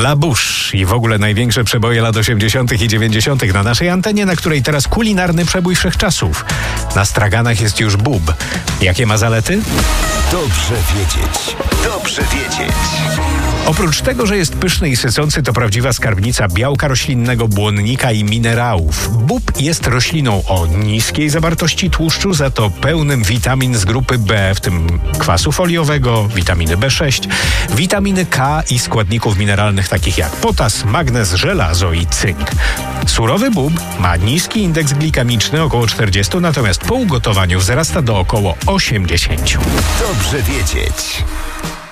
La Bouche i w ogóle największe przeboje lat 80. i 90. na naszej antenie, na której teraz kulinarny przebój wszechczasów. Na straganach jest już bób. Jakie ma zalety? Dobrze wiedzieć. Dobrze wiedzieć. Oprócz tego, że jest pyszny i sycący, to prawdziwa skarbnica białka roślinnego, błonnika i minerałów. Bób jest rośliną o niskiej zawartości tłuszczu, za to pełnym witamin z grupy B, w tym kwasu foliowego, witaminy B6, witaminy K i składników mineralnych takich jak potas, magnez, żelazo i cynk. Surowy bób ma niski indeks glikemiczny, około 40, natomiast po ugotowaniu wzrasta do około 80. Dobrze wiedzieć.